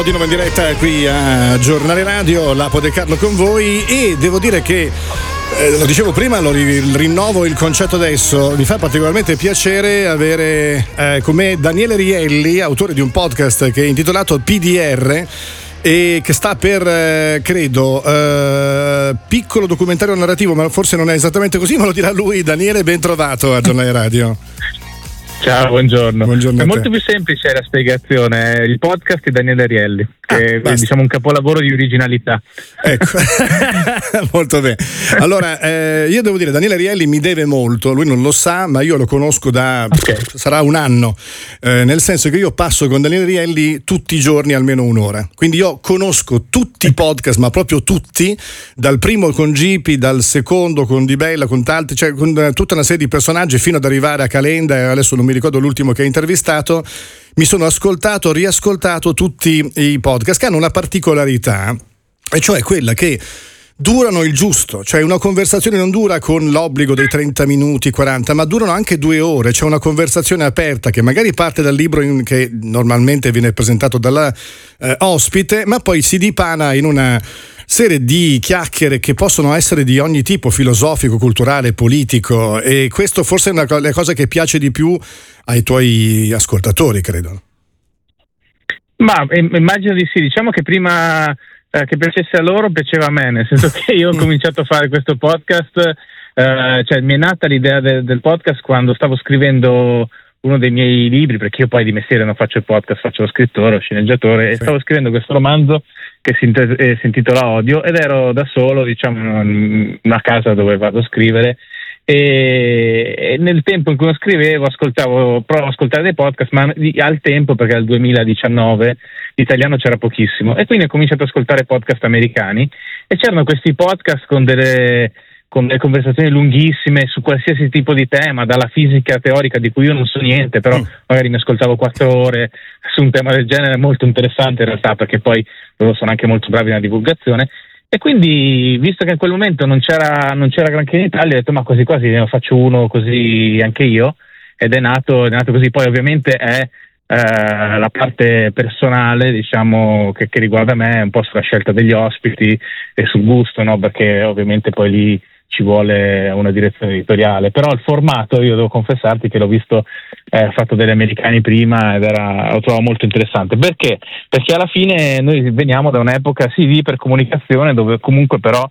Di nuovo in diretta qui a Giornale Radio, Lapo De Carlo con voi, e devo dire che lo dicevo prima, lo rinnovo il concetto adesso. Mi fa particolarmente piacere avere con me Daniele Rielli, autore di un podcast che è intitolato PDR e che sta per, credo, piccolo documentario narrativo, ma forse non è esattamente così, ma lo dirà lui. Daniele, ben trovato a Giornale Radio. Ciao, buongiorno. Buongiorno. È molto più semplice la spiegazione. Il podcast è Daniele Rielli, che è diciamo un capolavoro di originalità. Ecco, molto bene. Allora, io devo dire, Daniele Rielli mi deve molto, lui non lo sa, ma io lo conosco da sarà un anno, nel senso che io passo con Daniele Rielli tutti i giorni almeno un'ora. Quindi io conosco tutti i podcast, ma proprio tutti, dal primo con Gipi, dal secondo con Di Bella, con tanti, cioè con tutta una serie di personaggi, fino ad arrivare a Calenda, e adesso non mi ricordo l'ultimo che ha intervistato. Mi sono riascoltato tutti i podcast che hanno una particolarità, e cioè quella che durano il giusto, cioè una conversazione non dura con l'obbligo dei 30 minuti, 40, ma durano anche 2 ore. C'è una conversazione aperta che magari parte dal libro che normalmente viene presentato dalla ospite, ma poi si dipana in una serie di chiacchiere che possono essere di ogni tipo, filosofico, culturale, politico, e questo forse è una delle cose che piace di più ai tuoi ascoltatori, credo. Ma immagino di sì. Diciamo che prima che piacesse a loro, piaceva a me, nel senso che io ho cominciato a fare questo podcast, cioè mi è nata l'idea del podcast quando stavo scrivendo uno dei miei libri, perché io poi di mestiere non faccio il podcast, faccio lo scrittore, lo sceneggiatore, e stavo scrivendo questo romanzo che si intitola Odio, ed ero da solo, diciamo, in una casa dove vado a scrivere, e nel tempo in cui lo scrivevo provavo ad ascoltare dei podcast, ma al tempo, perché nel 2019 l'italiano c'era pochissimo, e quindi ho cominciato ad ascoltare podcast americani, e c'erano questi podcast con delle conversazioni lunghissime su qualsiasi tipo di tema, dalla fisica teorica di cui io non so niente, però magari mi ascoltavo 4 ore su un tema del genere, molto interessante in realtà, perché poi loro sono anche molto bravi nella divulgazione. E quindi, visto che in quel momento non c'era granché in Italia, ho detto ma quasi quasi ne faccio uno così anche io, ed è nato così. Poi ovviamente è la parte personale, diciamo, che riguarda me, un po' sulla scelta degli ospiti e sul gusto, no? Perché ovviamente poi lì ci vuole una direzione editoriale, però il formato, io devo confessarti che l'ho visto fatto dagli americani prima ed lo trovo molto interessante. Perché? Perché alla fine noi veniamo da un'epoca di ipercomunicazione, dove comunque però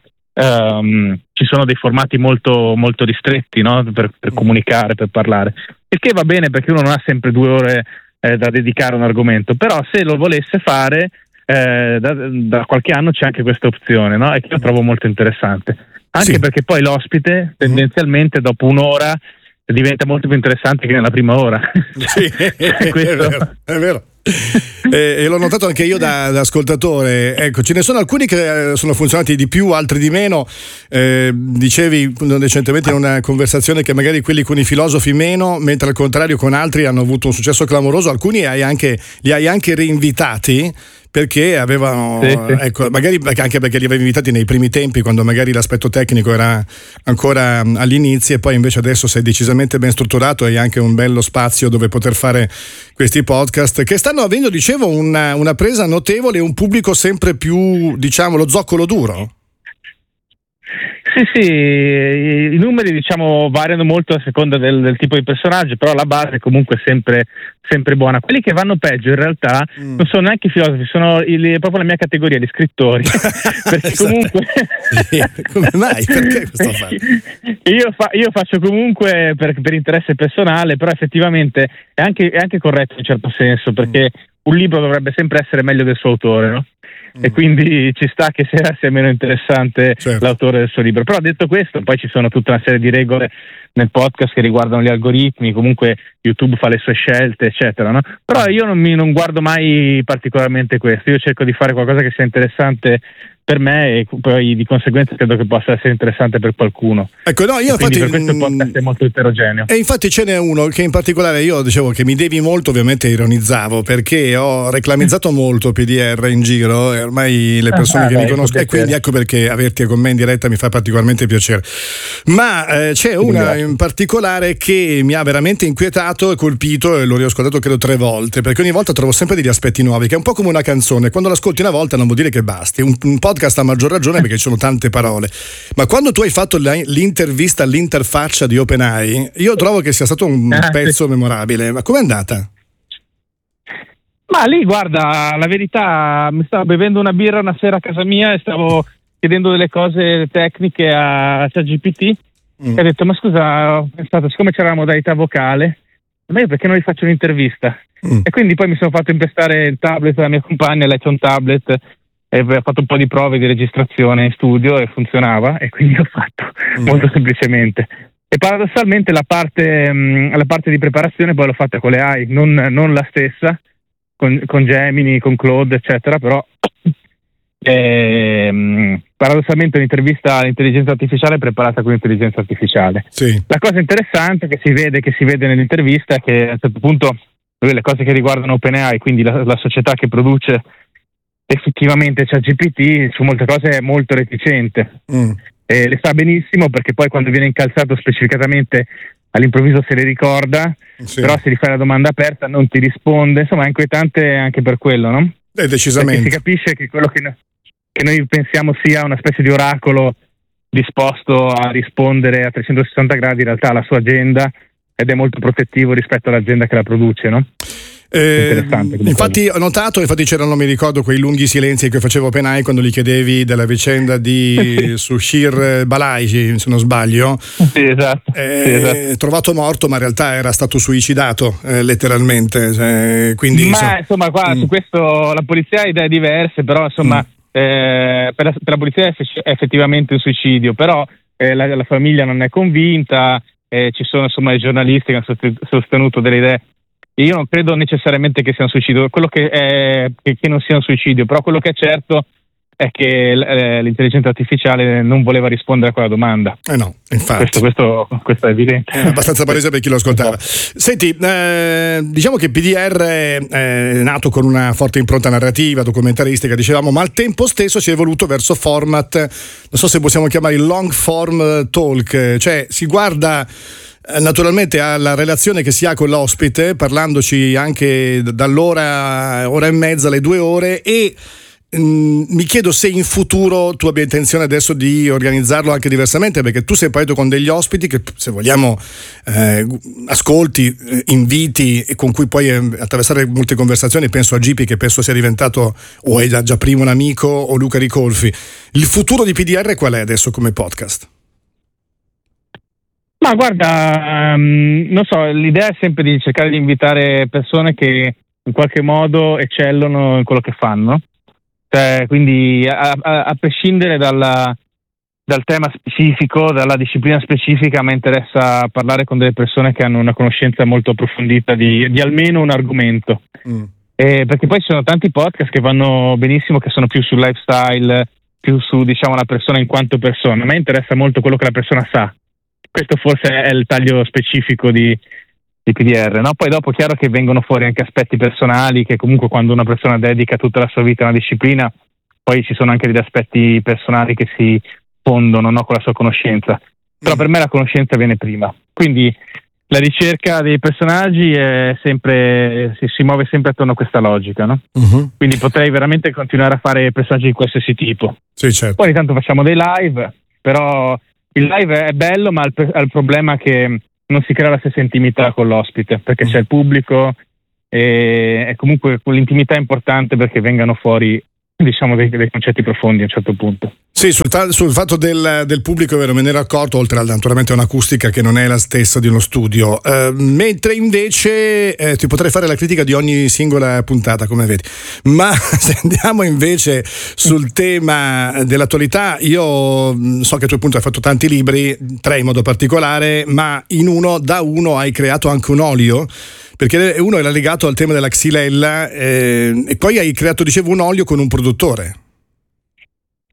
ci sono dei formati molto, molto ristretti, no? per comunicare, per parlare, il che va bene perché uno non ha sempre 2 ore da dedicare a un argomento, però se lo volesse fare da qualche anno c'è anche questa opzione, no? E che io trovo molto interessante. Anche perché poi l'ospite tendenzialmente dopo un'ora diventa molto più interessante che nella prima ora. Sì, è vero. E l'ho notato anche io da ascoltatore. Ecco, ce ne sono alcuni che sono funzionati di più, altri di meno. Dicevi recentemente in una conversazione che magari quelli con i filosofi meno, mentre al contrario con altri hanno avuto un successo clamoroso. Alcuni li hai anche reinvitati perché avevano, ecco, magari anche perché li avevi invitati nei primi tempi, quando magari l'aspetto tecnico era ancora agli inizi, e poi invece adesso sei decisamente ben strutturato e hai anche un bello spazio dove poter fare questi podcast che stanno avendo, dicevo, una presa notevole e un pubblico sempre più, diciamo, lo zoccolo duro. Sì, i numeri, diciamo, variano molto a seconda del tipo di personaggio, però la base comunque è sempre buona. Quelli che vanno peggio in realtà non sono neanche i filosofi, sono proprio la mia categoria, gli scrittori. Perché comunque come mai? Perché questo fatto? Io faccio comunque per interesse personale, però effettivamente è anche corretto in un certo senso, perché un libro dovrebbe sempre essere meglio del suo autore, no? E quindi ci sta che sia meno interessante l'autore del suo libro. Però detto questo, poi ci sono tutta una serie di regole nel podcast che riguardano gli algoritmi, comunque YouTube fa le sue scelte, eccetera, no? Però io non guardo mai particolarmente questo, io cerco di fare qualcosa che sia interessante per me, e poi di conseguenza credo che possa essere interessante per qualcuno. Ecco, no, io infatti, per questo il podcast è molto eterogeneo. E infatti ce n'è uno che in particolare io dicevo che mi devi molto, ovviamente ironizzavo, perché ho reclamizzato molto PDR in giro e ormai le persone che mi conoscono, e quindi ecco perché averti con me in diretta mi fa particolarmente piacere. Ma c'è una in particolare che mi ha veramente inquietato e colpito, e l'ho riascoltato credo 3 volte, perché ogni volta trovo sempre degli aspetti nuovi, che è un po' come una canzone: quando l'ascolti una volta non vuol dire che basti, un podcast a maggior ragione, perché ci sono tante parole. Ma quando tu hai fatto l'intervista all'interfaccia di OpenAI, io trovo che sia stato un pezzo memorabile. Ma com'è andata? Ma lì, guarda, la verità, mi stavo bevendo una birra una sera a casa mia e stavo chiedendo delle cose tecniche a ChatGPT e ho detto: ma scusa, ho pensato, siccome c'era la modalità vocale, ma io perché non gli faccio un'intervista? E quindi poi mi sono fatto impestare il tablet della mia compagna, lei c'è un tablet, e ho fatto un po' di prove di registrazione in studio e funzionava, e quindi ho fatto molto semplicemente. E paradossalmente la parte di preparazione poi l'ho fatta con le AI, non la stessa, con Gemini, con Claude, eccetera, però paradossalmente un'intervista all'intelligenza artificiale è preparata con l'intelligenza artificiale. Sì. La cosa interessante che si vede nell'intervista è che a un certo punto le cose che riguardano OpenAI, quindi la società che produce effettivamente ChatGPT, su molte cose è molto reticente. Le fa benissimo, perché poi quando viene incalzato specificatamente all'improvviso se le ricorda, però se gli fai la domanda aperta non ti risponde. Insomma, è inquietante anche per quello, no? Decisamente. Perché si capisce che quello che noi pensiamo sia una specie di oracolo disposto a rispondere a 360 gradi, in realtà ha la sua agenda ed è molto protettivo rispetto all'azienda che la produce, no? Infatti ho notato, infatti c'erano, non mi ricordo, quei lunghi silenzi che faceva OpenAI quando gli chiedevi della vicenda di Sushir Balai, se non sbaglio. Sì, esatto. Trovato morto, ma in realtà era stato suicidato, letteralmente. Quindi, insomma, qua su questo la polizia ha idee diverse, però insomma per la polizia è effettivamente un suicidio, però la famiglia non è convinta, ci sono insomma i giornalisti che hanno sostenuto delle idee. Io non credo necessariamente che sia un suicidio, quello che non sia un suicidio, però quello che è certo è che l'intelligenza artificiale non voleva rispondere a quella domanda. No, infatti. Questo è evidente. È abbastanza palese per chi lo ascoltava. Senti, diciamo che PDR è nato con una forte impronta narrativa, documentaristica, dicevamo, ma al tempo stesso si è evoluto verso format, non so se possiamo chiamare il long form talk, cioè si guarda naturalmente alla relazione che si ha con l'ospite, parlandoci anche dall'ora, ora e mezza, alle 2 ore, e mi chiedo se in futuro tu abbia intenzione adesso di organizzarlo anche diversamente, perché tu sei partito con degli ospiti che, se vogliamo, ascolti, inviti, e con cui puoi attraversare molte conversazioni. Penso a Gipi, che penso sia diventato, o è già prima un amico, o Luca Ricolfi. Il futuro di PDR qual è adesso come podcast? Ma guarda, non so, l'idea è sempre di cercare di invitare persone che in qualche modo eccellono in quello che fanno. Quindi a prescindere dal tema specifico, dalla disciplina specifica, mi interessa parlare con delle persone che hanno una conoscenza molto approfondita di almeno un argomento. Perché poi ci sono tanti podcast che vanno benissimo, che sono più sul lifestyle, più su, diciamo, la persona in quanto persona. A me interessa molto quello che la persona sa. Questo forse è il taglio specifico di PDR, no? Poi dopo, chiaro che vengono fuori anche aspetti personali, che comunque quando una persona dedica tutta la sua vita a una disciplina, poi ci sono anche degli aspetti personali che si fondono, no, con la sua conoscenza. Però per me la conoscenza viene prima. Quindi la ricerca dei personaggi è sempre, si muove sempre attorno a questa logica, no? Quindi potrei veramente continuare a fare personaggi di qualsiasi tipo. Sì, certo. Poi ogni tanto facciamo dei live, però il live è bello, ma ha il problema che non si crea la stessa intimità con l'ospite, perché c'è il pubblico, e comunque quell'intimità è importante perché vengano fuori, diciamo, dei concetti profondi a un certo punto. Sì, sul fatto del pubblico, è vero, me ne ero accorto, oltre a naturalmente un'acustica che non è la stessa di uno studio, mentre invece ti potrei fare la critica di ogni singola puntata, come vedi. Ma se andiamo invece sul tema dell'attualità, io so che tu appunto hai fatto tanti libri, 3 in modo particolare, ma da uno hai creato anche un olio, perché uno era legato al tema della xylella, e poi hai creato, dicevo, un olio con un produttore.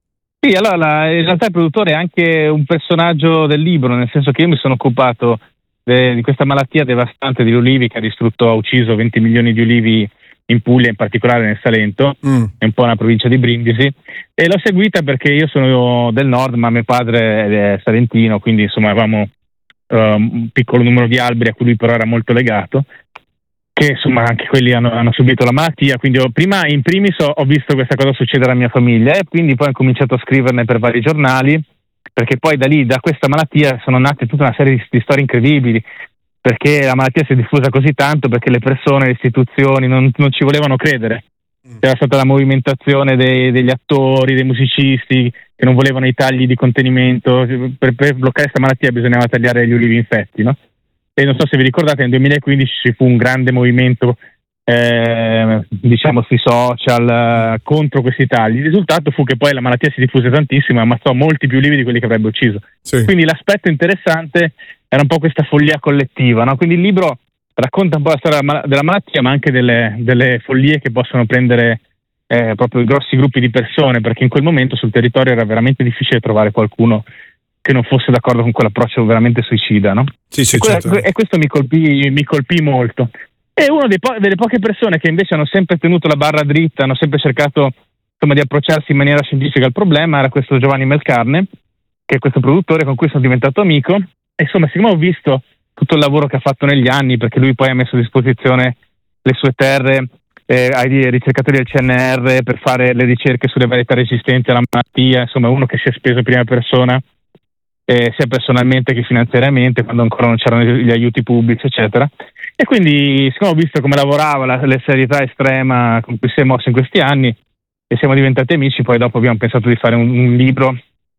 Sì, allora in realtà il produttore è anche un personaggio del libro, nel senso che io mi sono occupato di questa malattia devastante degli ulivi che ha ucciso 20 milioni di ulivi in Puglia, in particolare nel Salento, è un po' una provincia di Brindisi, e l'ho seguita perché io sono del nord, ma mio padre è salentino, quindi insomma avevamo un piccolo numero di alberi a cui lui però era molto legato, che insomma anche quelli hanno subito la malattia, quindi in primis ho visto questa cosa succedere alla mia famiglia e quindi poi ho cominciato a scriverne per vari giornali, perché poi da questa malattia sono nate tutta una serie di storie incredibili, perché la malattia si è diffusa così tanto perché le persone, le istituzioni non ci volevano credere. C'era stata la movimentazione degli attori, dei musicisti che non volevano i tagli di contenimento. Per bloccare questa malattia bisognava tagliare gli ulivi infetti, no? E non so se vi ricordate, nel 2015 ci fu un grande movimento sui social contro questi tagli. Il risultato fu che poi la malattia si diffuse tantissimo e ammazzò molti più ulivi di quelli che avrebbe ucciso. Sì. Quindi l'aspetto interessante era un po' questa follia collettiva, no? Quindi il libro racconta un po' la storia della malattia, ma anche delle follie che possono prendere proprio i grossi gruppi di persone, perché in quel momento sul territorio era veramente difficile trovare qualcuno che non fosse d'accordo con quell'approccio veramente suicida, no? Sì, certo. E questo mi colpì molto. E una delle poche persone che invece hanno sempre tenuto la barra dritta, hanno sempre cercato insomma di approcciarsi in maniera scientifica al problema, era questo Giovanni Melcarne, che è questo produttore con cui sono diventato amico. E insomma, siccome ho visto tutto il lavoro che ha fatto negli anni, perché lui poi ha messo a disposizione le sue terre ai ricercatori del CNR per fare le ricerche sulle varietà resistenti alla malattia, insomma uno che si è speso in prima persona, sia personalmente che finanziariamente, quando ancora non c'erano gli aiuti pubblici, eccetera. E quindi, siccome ho visto come lavorava, la serietà estrema con cui si è mosso in questi anni, e siamo diventati amici, poi dopo abbiamo pensato di fare un libro,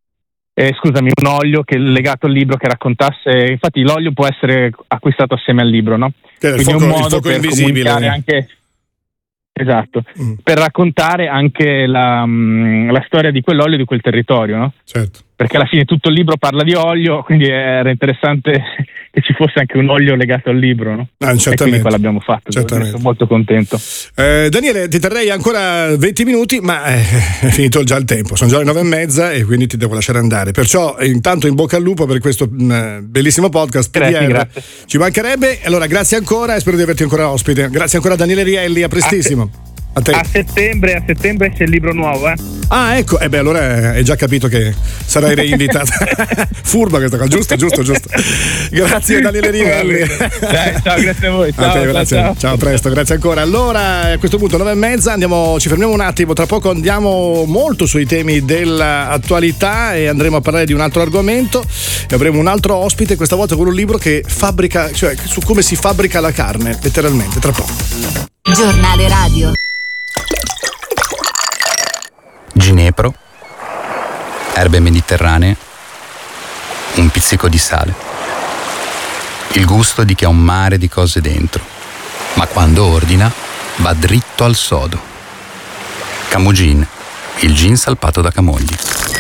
un olio legato al libro che raccontasse, infatti l'olio può essere acquistato assieme al libro, no? Quindi è un modo per comunicare anche, esatto, per raccontare anche la storia di quell'olio, di quel territorio, no? Certo. Perché alla fine tutto il libro parla di olio, quindi era interessante che ci fosse anche un olio legato al libro, no? Certamente. E quindi poi l'abbiamo fatto, sono molto contento. Daniele, ti terrei ancora 20 minuti, ma è finito già il tempo, sono già le 9:30 e quindi ti devo lasciare andare. Perciò intanto in bocca al lupo per questo bellissimo podcast. Grazie. Ci mancherebbe, allora grazie ancora e spero di averti ancora ospite. Grazie ancora a Daniele Rielli, a prestissimo. A settembre c'è il libro nuovo, Ah, ecco, allora hai già capito che sarai reinvitata. Furba questa cosa, giusto. Grazie Daniele Rielli. Dai, ciao, grazie a voi. Ciao, presto, grazie ancora. Allora, a questo punto 9:30, ci fermiamo un attimo, tra poco andiamo molto sui temi dell'attualità e andremo a parlare di un altro argomento e avremo un altro ospite, questa volta con un libro che fabbrica, cioè su come si fabbrica la carne, letteralmente, tra poco. Giornale radio. Ginepro, erbe mediterranee, un pizzico di sale. Il gusto di chi ha un mare di cose dentro, ma quando ordina va dritto al sodo. Camugin, il gin salpato da Camogli.